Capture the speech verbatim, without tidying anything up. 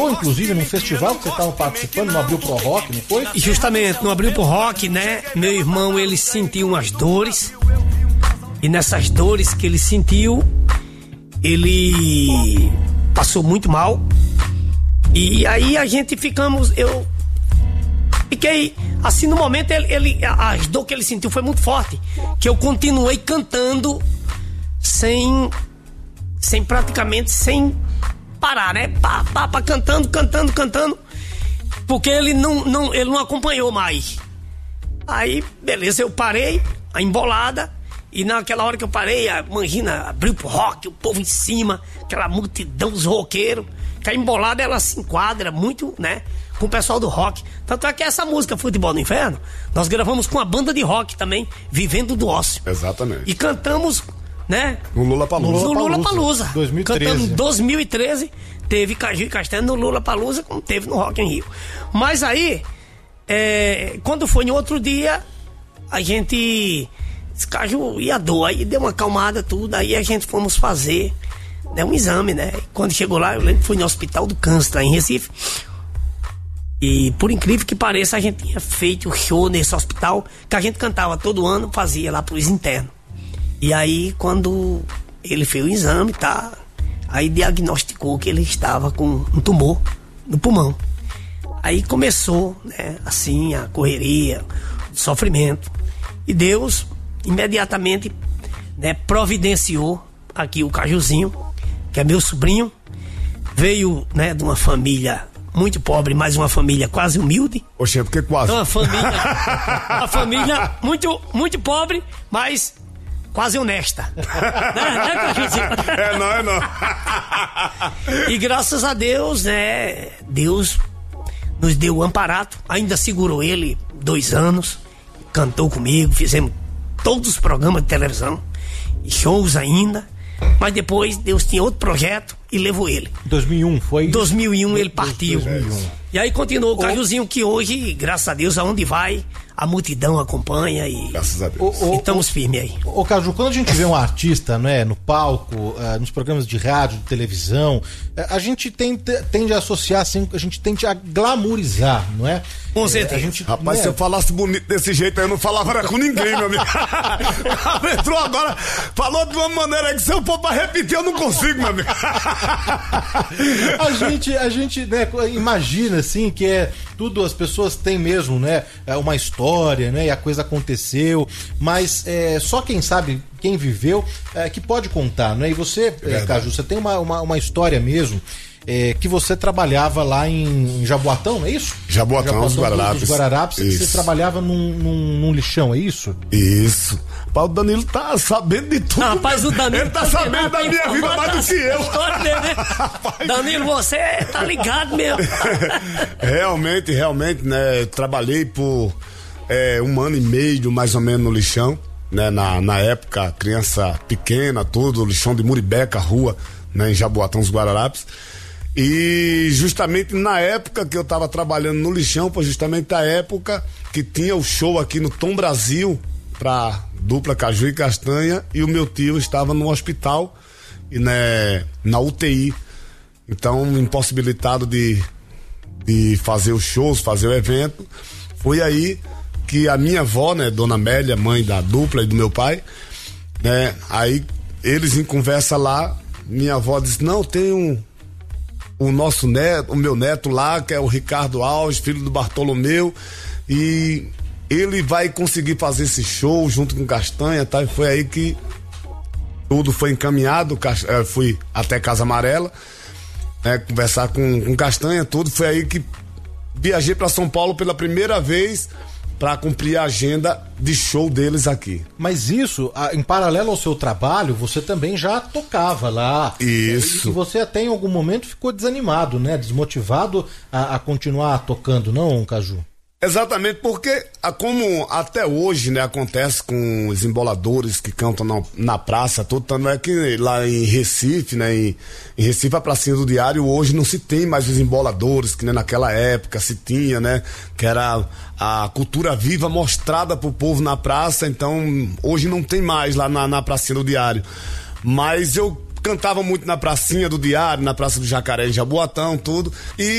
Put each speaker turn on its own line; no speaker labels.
show, inclusive, num festival que você estava participando, no Abril Pro Rock, não foi?
Justamente, no Abril Pro Rock, né? Meu irmão, ele sentiu umas dores. E nessas dores que ele sentiu, ele passou muito mal. E aí a gente ficamos, eu fiquei assim no momento, ele, ele, as dores que ele sentiu foi muito forte, que eu continuei cantando sem, sem praticamente, sem parar, né? Pá, pá, pá, cantando, cantando, cantando, porque ele não, não, ele não acompanhou mais. Aí, beleza, eu parei, a embolada. E naquela hora que eu parei, imagina, abriu pro rock, o povo em cima, aquela multidão dos roqueiros, que a embolada ela se enquadra muito, né, com o pessoal do rock. Tanto é que essa música, Futebol no Inferno, nós gravamos com a banda de rock também, Vivendo do Ócio.
Exatamente.
E cantamos, né,
no Lollapalooza.
No Lollapalooza.
dois mil e treze.
Cantamos em dois mil e treze, teve Caju e Castanha no Lollapalooza, como teve no Rock in Rio. Mas aí, é, quando foi no outro dia, a gente... Caju ia dor, aí deu uma acalmada tudo, aí a gente fomos fazer, né, um exame, né? Quando chegou lá, eu lembro que fui no Hospital do Câncer, lá em Recife. E por incrível que pareça, a gente tinha feito show nesse hospital, que a gente cantava todo ano, fazia lá pros internos. E aí, quando ele fez o exame, tá? Aí diagnosticou que ele estava com um tumor no pulmão. Aí começou, né, assim, a correria, o sofrimento. E Deus imediatamente, né, providenciou aqui o Cajuzinho, que é meu sobrinho, veio, né, de uma família muito pobre, mas uma família quase humilde.
Oxe, porque quase.
Então, uma família, uma família muito, muito pobre, mas quase honesta. né, né, Cajuzinho?
É não, é não.
E graças a Deus, né, Deus nos deu o amparato, ainda segurou ele dois anos, cantou comigo, fizemos todos os programas de televisão, shows ainda, mas depois Deus tinha outro projeto e levou ele.
dois mil e um foi?
Em dois mil e um ele partiu.
dois mil e um.
E aí continuou o Cajuzinho, que hoje, graças a Deus, aonde vai, a multidão acompanha e,
graças a Deus.
O, o,
e estamos firmes aí.
Ô Caju, quando a gente vê um artista, né, no palco, uh, nos programas de rádio, de televisão, uh, a gente tende, tende a associar, assim, a gente tende a glamourizar, não é?
Com certeza.
A gente,
Rapaz,
né?
se eu falasse bonito desse jeito aí, eu não falava era com ninguém, meu amigo. Entrou agora, falou de uma maneira que se eu for pra repetir, eu não consigo, meu amigo.
a gente, a gente, né, imagina, assim, que é tudo, as pessoas têm mesmo, né, uma história, né, e a coisa aconteceu, mas é, só quem sabe, quem viveu, é, que pode contar, né? E você, é, Caju, você tem uma, uma, uma história mesmo, é, que você trabalhava lá em Jaboatão, é isso?
Jaboatão,
Jaboatão
dos Guararapes.
Dos Guararapes,
Isso.
você trabalhava num, num, num lixão, é isso?
Isso. Pá, o Danilo tá sabendo de tudo.
Ah, rapaz, o Danilo
Ele tá
tá
sabendo da minha vida mais do que eu.
Né? Danilo, você tá ligado mesmo.
Realmente, realmente, né? Trabalhei por é, um ano e meio, mais ou menos, no lixão, né? Na, na época, criança pequena, tudo, lixão de Muribeca, rua, né? Em Jaboatão, dos Guararapes. E justamente na época que eu tava trabalhando no lixão, foi justamente a época que tinha o show aqui no Tom Brasil pra dupla Caju e Castanha, e o meu tio estava no hospital, e, né, na U T I. Então, impossibilitado de, de fazer os shows, fazer o evento. Foi aí que a minha avó, né, Dona Amélia, mãe da dupla e do meu pai, né, aí eles em conversa lá, minha avó disse: não, tem um o nosso neto, o meu neto lá, que é o Ricardo Alves, filho do Bartolomeu, e ele vai conseguir fazer esse show junto com Castanha, tá? E foi aí que tudo foi encaminhado, fui até Casa Amarela, né, conversar com, com Castanha, tudo. Foi aí que viajei para São Paulo pela primeira vez para cumprir a agenda de show deles aqui.
Mas isso, em paralelo ao seu trabalho, você também já tocava lá.
Isso.
E você até em algum momento ficou desanimado, né? Desmotivado a, a continuar tocando, não, Caju?
Exatamente, porque como até hoje, né, acontece com os emboladores que cantam na, na praça, tudo, tanto é que lá em Recife, né, em, em Recife, a pracinha do Diário, hoje não se tem mais os emboladores, que né, naquela época se tinha, né, que era a cultura viva mostrada pro povo na praça. Então hoje não tem mais lá na, na pracinha do Diário, mas eu cantava muito na pracinha do Diário, na Praça do Jacaré, em Jaboatão, tudo, e